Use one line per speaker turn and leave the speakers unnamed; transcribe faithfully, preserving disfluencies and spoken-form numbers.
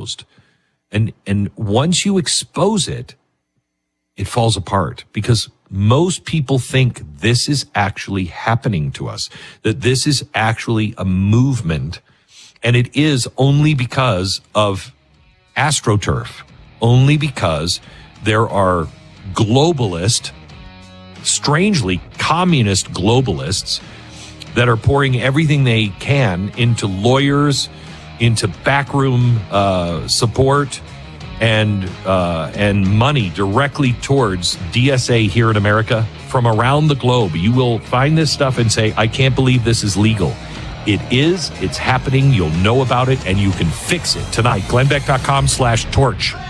exposed. And and once you expose it, it falls apart because most people think this is actually happening to us, that this is actually a movement, and it is only because of AstroTurf, only because there are globalist, strangely communist globalists that are pouring everything they can into lawyers, into backroom uh, support, and uh, and money directly towards D S A here in America from around the globe. You will find this stuff and say, I can't believe this is legal. It is. It's happening. You'll know about it, and you can fix it tonight. Glenn Beck dot com slash torch.